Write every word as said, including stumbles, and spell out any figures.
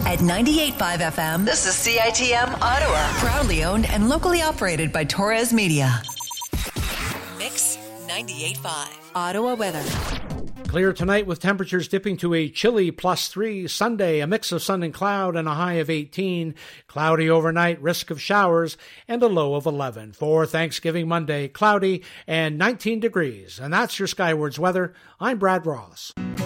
at ninety-eight point five F M. This is C I T M Ottawa. Proudly owned and locally operated by Torres Media. Mix ninety-eight point five. Ottawa weather. Clear tonight with temperatures dipping to a chilly plus three. Sunday, a mix of sun and cloud and a high of eighteen. Cloudy overnight, risk of showers, and a low of eleven. For Thanksgiving Monday, cloudy and nineteen degrees. And that's your Skywards weather. I'm Brad Ross.